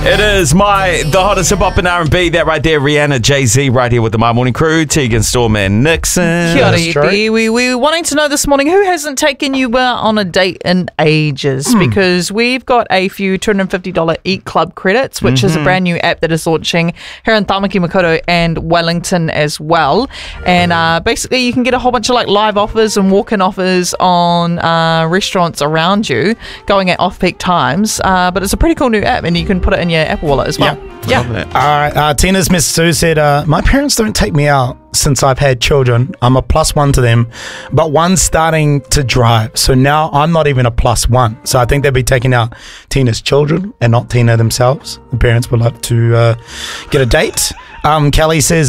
It is the hottest hip hop and R&B. That right there, Rihanna, Jay-Z, right here with the My Morning Crew, Tegan, Storm, and Nixon. Kia ora, Eddie. We were wanting to know this morning who hasn't taken you out on a date in ages, because we've got a few $250 Eat Club credits, which is a brand new app that is launching here in Tamaki Makaurau and Wellington as well. And basically, you can get a whole bunch of like live offers and walk-in offers on restaurants around you going at off-peak times. But it's a pretty cool new app, and you can put it in your Apple Wallet as well. Yeah. Tina's Miss Sue said, my parents don't take me out since I've had children. I'm a +1 to them, but one's starting to drive. So now I'm not even a +1. So I think they'll be taking out Tina's children and not Tina themselves. The parents would like to get a date. Kelly says,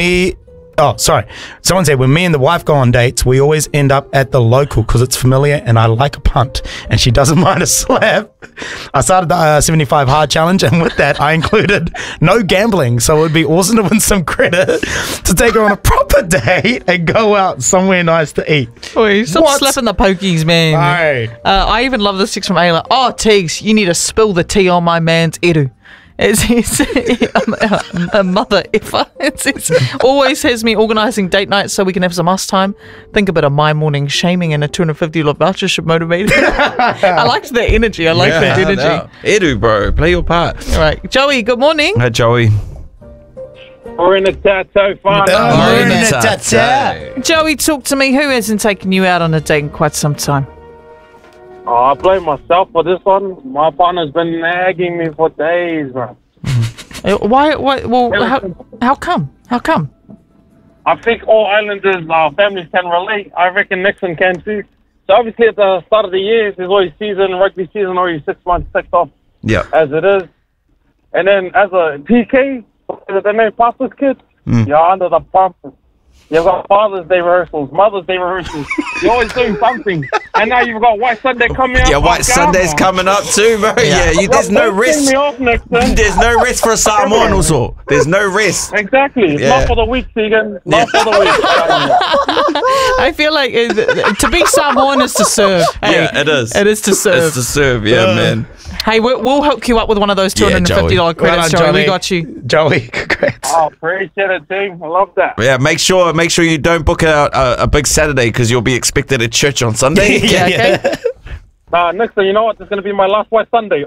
someone said, when me and the wife go on dates, we always end up at the local because it's familiar and I like a punt and she doesn't mind a slap. I started the 75 hard challenge, and with that I included no gambling, so it would be awesome to win some credit to take her on a proper date and go out somewhere nice to eat. Oi, stop slapping the pokies, man. I even love this text from Ayla. Oh, Tegs, you need to spill the tea on my man's Eru. It's a mother effer. It's always has me organising date nights so we can have some us time. Think a bit of my morning shaming and a $250 voucher should motivate me. I liked that energy. I like that energy. No. Edu, bro, play your part. All right, Joey, good morning. Hi, Joey. Morena tato whānau. Joey, talk to me. Who hasn't taken you out on a date in quite some time? I blame myself for this one. My partner's been nagging me for days, bro. Why? Well, how come? How come? I think all Islanders, families can relate. I reckon Nixon can too. So obviously at the start of the year, there's always rugby season, already 6 months ticked off as it is. And then as a PK, they may pass this kid, you're under the pump. You've got Father's Day rehearsals, Mother's Day rehearsals. You're always doing something. And now you've got White Sunday coming up. Yeah, White Sunday's coming up too, bro. There's no rest. There's no rest for a Samoan also. There's no rest. Exactly. It's not for the weak, Tegan. Not for the weak. I feel like to be Samoan is to serve. Hey, it is. It is to serve. It's to serve, man. Hey, we'll hook you up with one of those $250 credits, Joey. We got you. Joey, congrats. Oh, appreciate it, team. I love that. Yeah, make sure you don't book a big Saturday because you'll be expected at church on Sunday. Okay. Nixon, you know what? It's going to be my last White Sunday.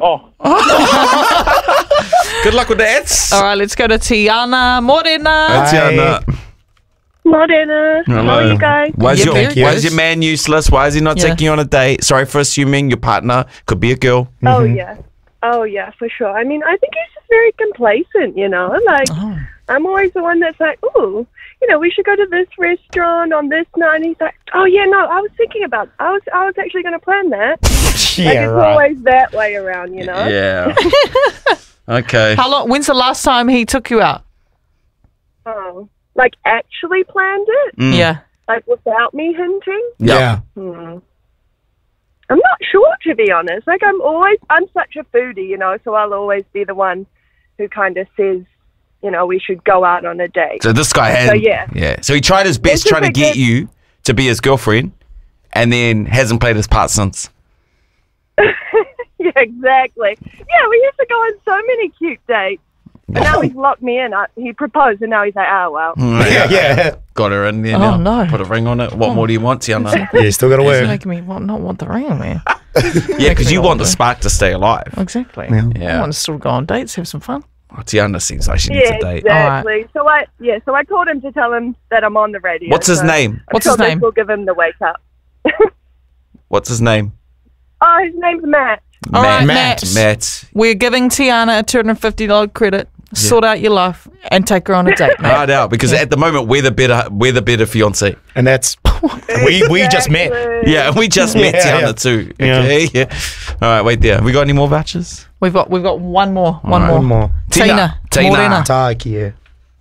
Good luck with that. All right, let's go to Tiana Morena. Tiana. Morena. How are you guys? Why is your man useless? Why is he not taking you on a date? Sorry for assuming your partner could be a girl. Oh, yeah, for sure. I mean, I think he's just very complacent, you know? Like, I'm always the one that's like, ooh, we should go to this restaurant on this night. And he's like, oh, yeah, no, I was thinking about I was actually going to plan that. It's always that way around, you know? Yeah. Okay. When's the last time he took you out? Oh, like actually planned it? Yeah. Like without me hinting? Yeah. I'm not sure, to be honest. Like I'm such a foodie, so I'll always be the one who kind of says, we should go out on a date. So this guy has, So he tried his best trying to get you to be his girlfriend, and then hasn't played his part since. Yeah, exactly. Yeah, we used to go on so many cute dates. But now he's locked me in. He proposed, and now he's like, oh, well. Yeah. Got her in there now. No. Put a ring on it. What more do you want, Tiana? Yeah, still got to work. It's making me not want the ring, man. Yeah, because you want the spark to stay alive. Exactly. Yeah. I want to still go on dates, have some fun. Oh, Tiana seems like she needs a date. Exactly. Right. So I called him to tell him that I'm on the radio. What's his name? What's his name? We'll give him the wake up. What's his name? Oh, his name's Matt. All right, Matt. We're giving Tiana a $250 credit. Sort out your life and take her on a date. Right out, because at the moment we're the better fiance, and that's we just met. Yeah, we just met Tiana too. Okay, All right, wait there. We got any more vouchers? We've got one more. One more. Tina. Yeah.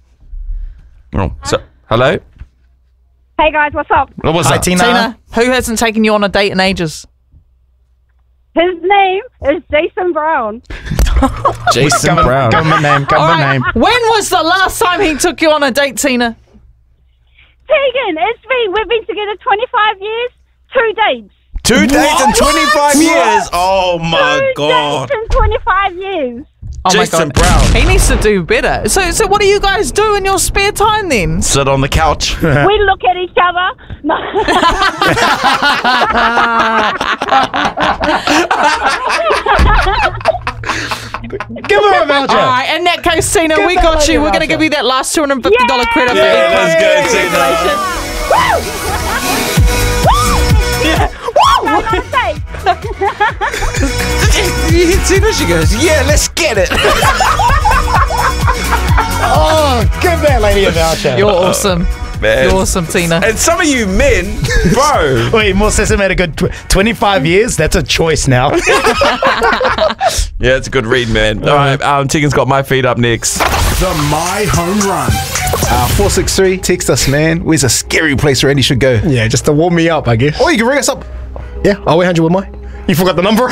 Oh, so hello. Hey guys, what's up? What's up, Tina? Who hasn't taken you on a date in ages? His name is Jason Brown. Jason Brown. Government name. When was the last time he took you on a date, Tina? Tegan, we've been together 25 years, 2 dates. 2 dates in 25 years? Oh my God. 2 dates in 25 years. Oh Jason my God. Brown. He needs to do better. So what do you guys do in your spare time then? Sit on the couch. We look at each other. No. Give her a voucher. All right, in that case, Tina, we that got lady you. a We're going to voucher. give you that last $250 credit for Yeah, E-Club. that's good, Tina. What am I say? You hit Tina, she goes, yeah, let's get it. Oh, give that lady a voucher. You're awesome. Man. You're awesome, Tina. And some of you men, bro. Wait, Moses made a good 25 years? That's a choice now. Yeah, it's a good read, man. All right, Tegan's got my feed up next. The My Home Run. 463, text us, man. Where's a scary place Randy should go? Yeah, just to warm me up, I guess. Or you can ring us up. Yeah, 0800 with my. You forgot the number?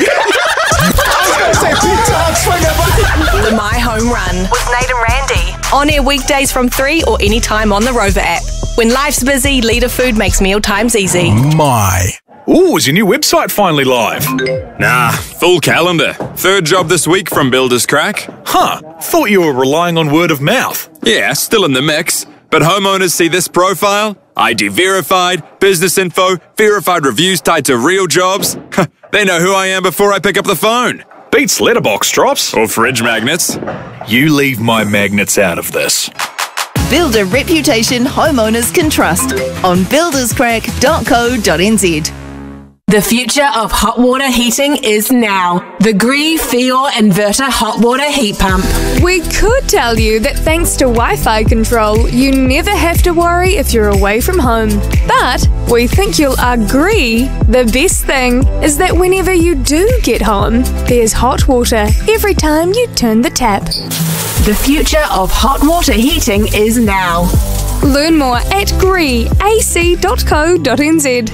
The My Home Run with Nate and Randy. On air weekdays from 3 or anytime on the Rover app. When life's busy, Leader Food makes meal times easy. My. Ooh, is your new website finally live? Nah, full calendar. Third job this week from Builders Crack. Huh, thought you were relying on word of mouth. Yeah, still in the mix. But homeowners see this profile, ID verified, business info, verified reviews tied to real jobs. They know who I am before I pick up the phone. Beats letterbox drops or fridge magnets. You leave my magnets out of this. Build a reputation homeowners can trust on builderscrack.co.nz. The future of hot water heating is now. The Gree Fior Inverter Hot Water Heat Pump. We could tell you that thanks to Wi-Fi control, you never have to worry if you're away from home. But we think you'll agree the best thing is that whenever you do get home, there's hot water every time you turn the tap. The future of hot water heating is now. Learn more at greeac.co.nz.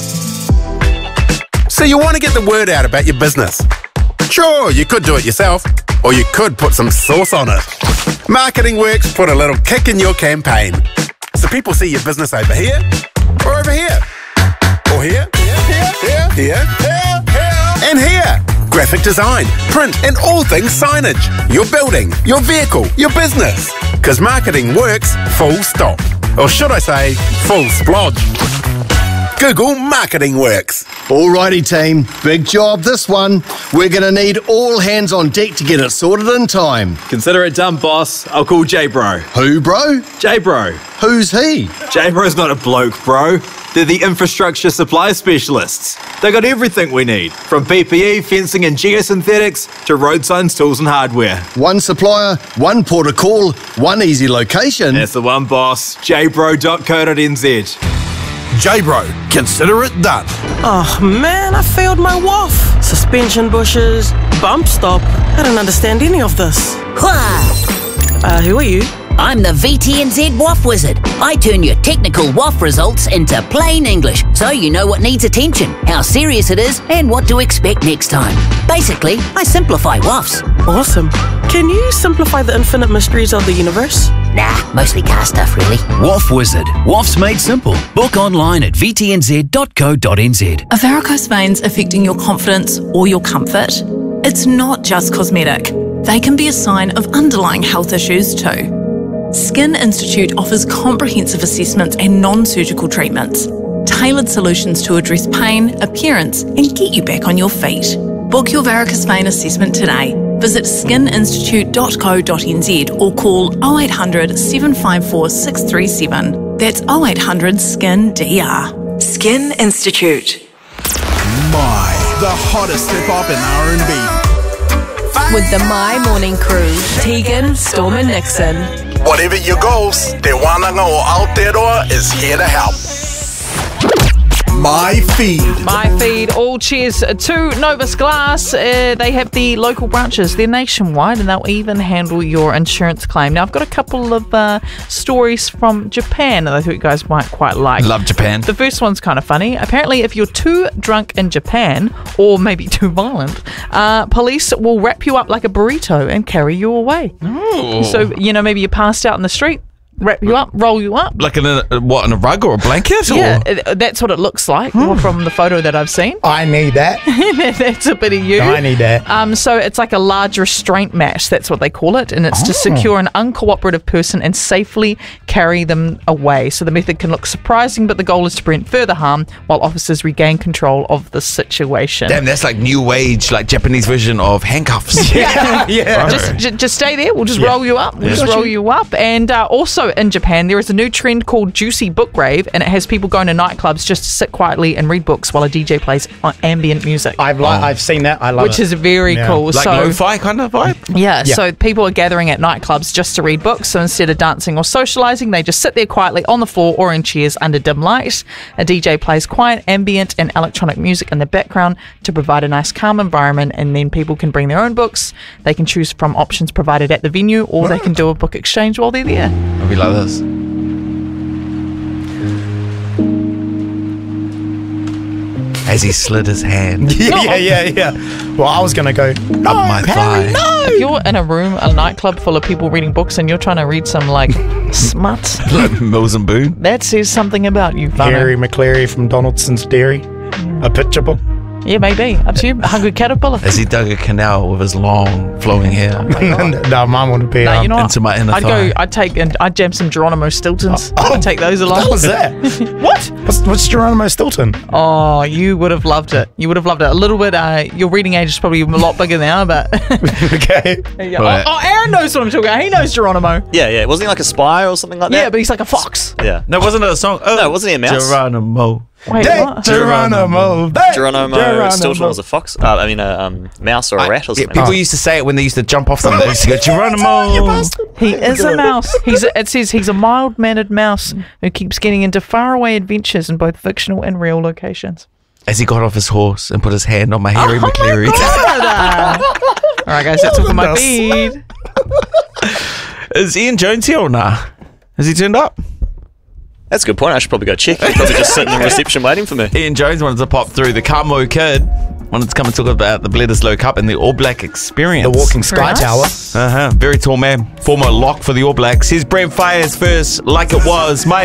So you want to get the word out about your business? Sure, you could do it yourself, or you could put some sauce on it. Marketing Works put a little kick in your campaign. So people see your business over here, or over here, or here, here, and here. Graphic design, print, and all things signage. Your building, your vehicle, your business. Because marketing works full stop. Or should I say, full splodge. Google Marketing Works. Alrighty, team. Big job, this one. We're going to need all hands on deck to get it sorted in time. Consider it done, boss. I'll call J-Bro. Who, bro? J-Bro. Who's he? J-Bro's not a bloke, bro. They're the infrastructure supply specialists. They got everything we need, from PPE, fencing and geosynthetics, to road signs, tools and hardware. One supplier, one port of call, one easy location. That's the one, boss. jbro.co.nz. J-Bro, consider it done. Oh man, I failed my WAF. Suspension bushes, bump stop. I don't understand any of this. Who are you? I'm the VTNZ WAF Wizard. I turn your technical WAF results into plain English, so you know what needs attention, how serious it is, and what to expect next time. Basically, I simplify WAFs. Awesome. Can you simplify the infinite mysteries of the universe? Nah, mostly car stuff, really. WAF Wizard. WAFs made simple. Book online at vtnz.co.nz. Are varicose veins affecting your confidence or your comfort? It's not just cosmetic. They can be a sign of underlying health issues too. Skin Institute offers comprehensive assessments and non-surgical treatments, tailored solutions to address pain, appearance, and get you back on your feet. Book your varicose vein assessment today. Visit skininstitute.co.nz or call 0800 754 637. That's 0800 SKIN-DR. Skin Institute. My, the hottest hip-hop and R&B. With the My Morning Crew, Tegan, Storm and Nixon. Whatever your goals, Te Wānanga o Aotearoa is here to help. My feed. My feed. All cheers to Novus Glass. They have the local branches. They're nationwide and they'll even handle your insurance claim. Now, I've got a couple of stories from Japan that I thought you guys might quite like. Love Japan. The first one's kind of funny. Apparently, if you're too drunk in Japan, or maybe too violent, police will wrap you up like a burrito and carry you away. Ooh. So, maybe you passed out in the street. Wrap you up, roll you up. Like in a rug or a blanket? Yeah, that's what it looks like from the photo that I've seen. I need that. That's a bit of you. I need that. So it's like a large restraint mat. That's what they call it. And it's to secure an uncooperative person and safely carry them away. So the method can look surprising, but the goal is to prevent further harm while officers regain control of the situation. Damn, that's like new age, like Japanese version of handcuffs. Yeah. Just stay there. We'll just roll you up. We'll just roll you up. And also in Japan, there is a new trend called Juicy Book Rave, and it has people going to nightclubs just to sit quietly and read books while a DJ plays ambient music. I've seen that. I love it. Which is very cool. Like lo-fi kind of vibe? Yeah, so people are gathering at nightclubs just to read books. So instead of dancing or socialising, they just sit there quietly on the floor or in chairs under dim light. A DJ plays quiet, ambient and electronic music in the background to provide a nice calm environment, and then people can bring their own books. They can choose from options provided at the venue, or they can do a book exchange while they're there. I'll be like this. As he slid his hand. Yeah. Well, I was going to go, up my thigh. No! If you're in a room, a nightclub full of people reading books, and you're trying to read some, like, smut. Like Mills and Boone. That says something about you, Vano. Harry McCleary from Donaldson's Dairy. A picture book. Yeah, maybe. Up to you. Hungry Caterpillar. As he dug a canal with his long, flowing hair. No, mine wouldn't be you know into my inner thigh. I'd jam some Geronimo Stiltons. I'd take those along. What was that? What? What's Geronimo Stilton? Oh, you would have loved it. You would have loved it. A little bit, your reading age is probably a lot bigger now, but... Okay. Oh, Aaron knows what I'm talking about. He knows Geronimo. Yeah. Wasn't he like a spy or something like that? Yeah, but he's like a fox. Yeah. No, wasn't it a song? Oh, no, wasn't he a mouse? Geronimo. Wait, what? Geronimo Stilton was a fox. A mouse or a rat or something. People used to say it when they used to jump off something. They used to go, Geronimo. He is a mouse. It says he's a mild-mannered mouse who keeps getting into faraway adventures in both fictional and real locations. As he got off his horse and put his hand on my Harry McCleary. All right, guys, that's all for my feed. Is Ian Jones here or nah? Has he turned up? That's a good point. I should probably go check. He's probably just sitting in reception waiting for me. Ian Jones wanted to pop through. The Kamo Kid wanted to come and talk about the Bledisloe Cup and the All Black experience. The Walking Sky Tower. Very tall man. Former lock for the All Blacks. Here's Brent Fires first, Like It Was. My